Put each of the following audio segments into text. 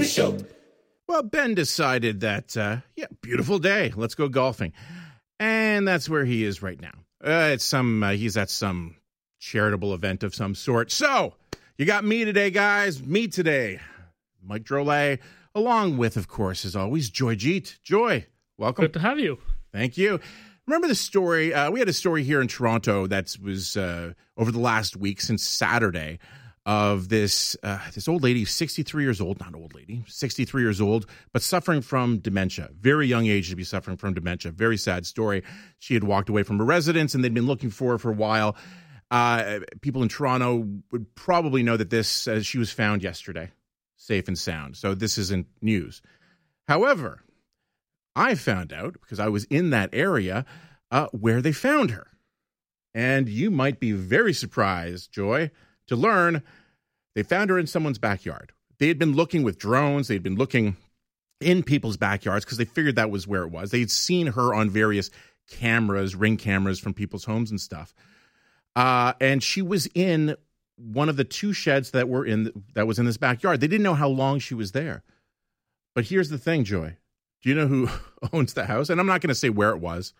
Show. Well, Ben decided that, beautiful day. Let's go golfing. And that's where he is right now. He's at some charitable event of some sort. So, you got me today, guys. Me today. Mike Drolet, along with, of course, as always, Joy Jeet. Joy, welcome. Good to have you. Thank you. Remember the story? We had a story here in Toronto that was over the last week since Saturday of this old lady, 63 years old, not old lady, 63 years old, but suffering from dementia. Very young age to be suffering from dementia. Very sad story. She had walked away from her residence and they'd been looking for her for a while. People in Toronto would probably know that she was found yesterday, safe and sound. So this isn't news. However, I found out, because I was in that area, where they found her. And you might be very surprised, Joy, to learn they found her in someone's backyard. They had been looking with drones. They'd been looking in people's backyards because they figured that was where it was. They'd seen her on various cameras, Ring cameras from people's homes and stuff. And she was in one of the two sheds that was in this backyard. They didn't know how long she was there. But here's the thing, Joy. Do you know who owns the house? And I'm not going to say where it was.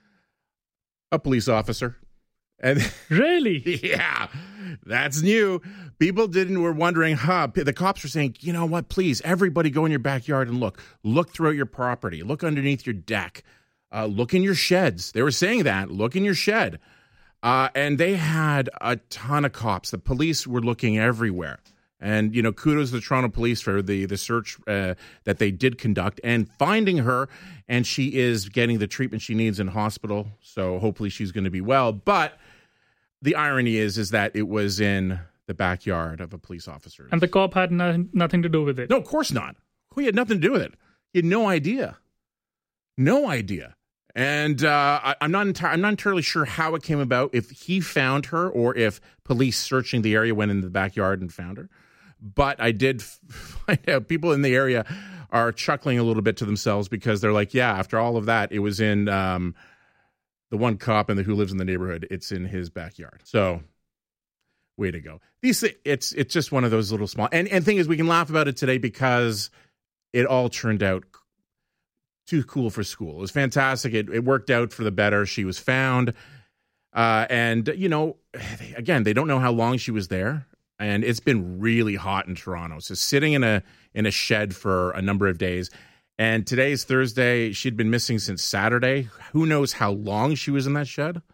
A police officer. And really? Yeah, that's new. People were wondering, the cops were saying, you know what, please, everybody go in your backyard and look. Look throughout your property. Look underneath your deck. Look in your sheds. They were saying that. Look in your shed. And they had a ton of cops. The police were looking everywhere. And, kudos to the Toronto police for the search that they did conduct and finding her. And she is getting the treatment she needs in hospital. So hopefully she's going to be well. But the irony is that it was in the backyard of a police officer. And the cop had nothing to do with it. No, of course not. He had nothing to do with it. He had no idea. No idea. And I'm not entirely sure how it came about, if he found her or if police searching the area went into the backyard and found her. But I did find out people in the area are chuckling a little bit to themselves because they're like, yeah, after all of that, it was in the one cop who lives in the neighborhood. It's in his backyard. So way to go. It's just one of those little small. And thing is, we can laugh about it today because it all turned out too cool for school. It was fantastic. It worked out for the better. She was found. And, again, they don't know how long she was there. And it's been really hot in Toronto. So sitting in a shed for a number of days. And today's Thursday. She'd been missing since Saturday. Who knows how long she was in that shed?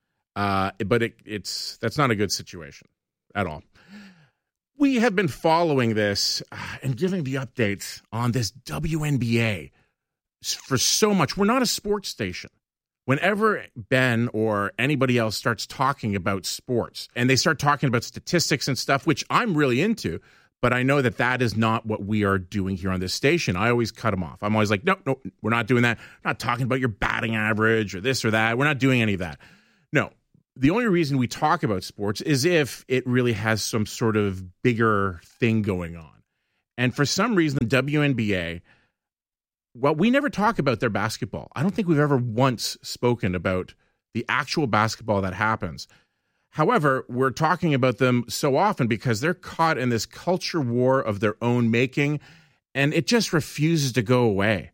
But that's not a good situation at all. We have been following this and giving the updates on this WNBA for so much. We're not a sports station. Whenever Ben or anybody else starts talking about sports and they start talking about statistics and stuff, which I'm really into, but I know that is not what we are doing here on this station. I always cut them off. I'm always like, no, we're not doing that. We're not talking about your batting average or this or that. We're not doing any of that. No, the only reason we talk about sports is if it really has some sort of bigger thing going on. And for some reason, the WNBA, well, we never talk about their basketball. I don't think we've ever once spoken about the actual basketball that happens. However, we're talking about them so often because they're caught in this culture war of their own making, and it just refuses to go away.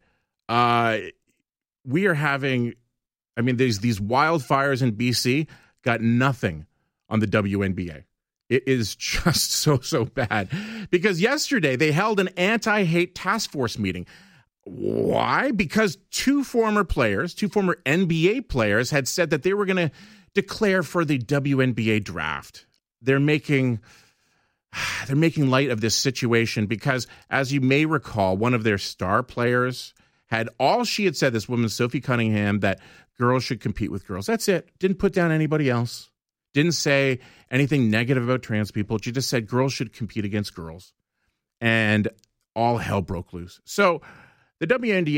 We are having, these wildfires in BC got nothing on the WNBA. It is just so bad. Because yesterday they held an anti-hate task force meeting. Why? Because two former NBA players had said that they were going to declare for the WNBA draft. They're making light of this situation because, as you may recall, one of their star players she had said, this woman, Sophie Cunningham, that girls should compete with girls. That's it. Didn't put down anybody else. Didn't say anything negative about trans people. She just said girls should compete against girls. And all hell broke loose. So the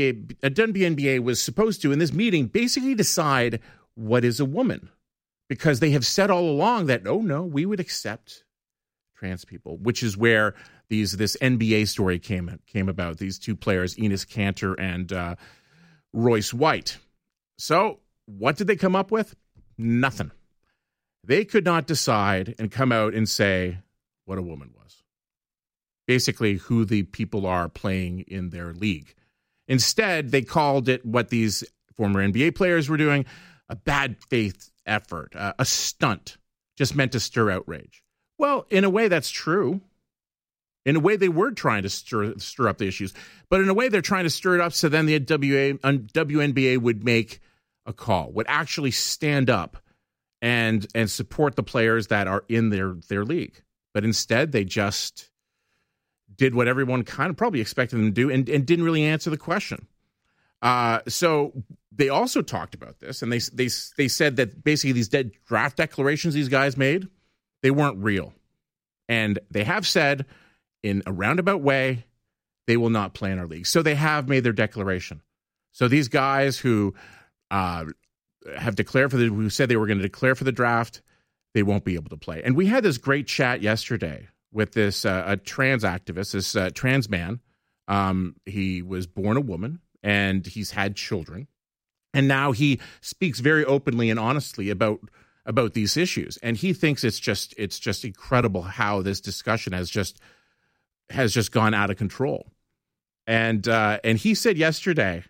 WNBA was supposed to, in this meeting, basically decide what is a woman. Because they have said all along that, oh, no, we would accept trans people, which is where this NBA story came about, these two players, Enes Kanter and Royce White. So what did they come up with? Nothing. They could not decide and come out and say what a woman was. basically who the people are playing in their league. Instead, they called it what these former NBA players were doing, a bad faith effort, a stunt, just meant to stir outrage. Well, in a way, that's true. In a way, they were trying to stir up the issues. But in a way, they're trying to stir it up so then the WNBA would make a call, would actually stand up and support the players that are in their league. But instead, they just did what everyone kind of probably expected them to do and didn't really answer the question. So they also talked about this, and they said that basically these draft declarations these guys made, they weren't real. And they have said in a roundabout way, they will not play in our league. So they have made their declaration. So these guys who have declared who said they were going to declare for the draft, they won't be able to play. And we had this great chat yesterday with this a trans activist, this trans man. He was born a woman and he's had children. And now he speaks very openly and honestly about these issues. And he thinks it's just incredible how this discussion has just gone out of control. And he said yesterday,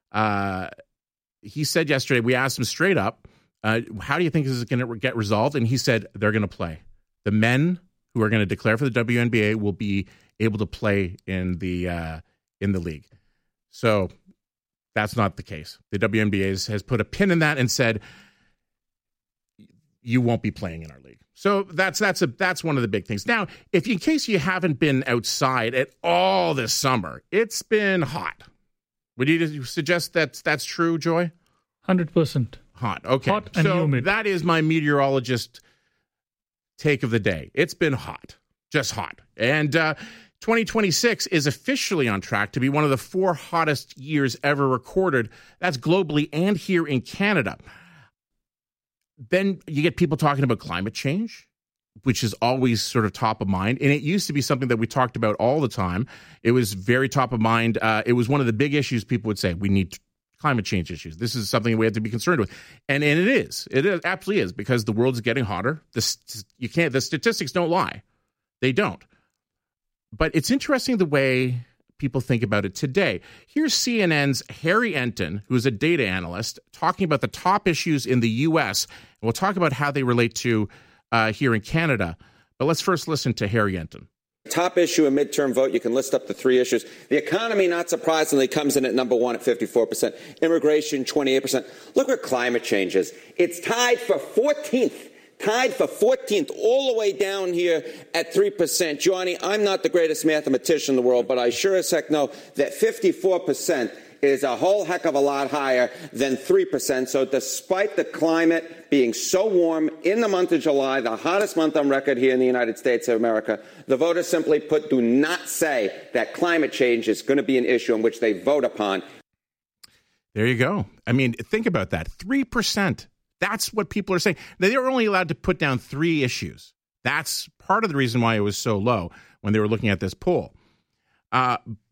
we asked him straight up, how do you think this is going to get resolved? And he said they're going to play. The men who are going to declare for the WNBA will be able to play in the league. So that's not the case. The WNBA has put a pin in that and said you won't be playing in our league. So that's one of the big things. Now, in case you haven't been outside at all this summer, it's been hot. Would you suggest that's true, Joy? 100%. Hot. Okay. Hot and humid. That is my meteorologist take of the day. It's been hot. Just hot. And 2026 is officially on track to be one of the 4 hottest years ever recorded. That's globally and here in Canada. Then you get people talking about climate change, which is always sort of top of mind. And it used to be something that we talked about all the time. It was very top of mind. It was one of the big issues people would say, we need climate change issues. This is something we have to be concerned with. And it is. It absolutely is, because the world is getting hotter. The statistics don't lie. They don't. But it's interesting the way people think about it today. Here's CNN's Harry Enton, who's a data analyst, talking about the top issues in the U.S. And we'll talk about how they relate to here in Canada. But let's first listen to Harry Enton. Top issue, a midterm vote. You can list up the 3 issues. The economy, not surprisingly, comes in at number 1 at 54%. Immigration, 28%. Look where climate change is. It's tied for 14th. All the way down here at 3%. Johnny, I'm not the greatest mathematician in the world, but I sure as heck know that 54% is a whole heck of a lot higher than 3%. So despite the climate being so warm in the month of July, the hottest month on record here in the United States of America, the voters simply put do not say that climate change is going to be an issue in which they vote upon. There you go. I mean, think about that. 3%. That's what people are saying. They were only allowed to put down 3 issues. That's part of the reason why it was so low when they were looking at this poll.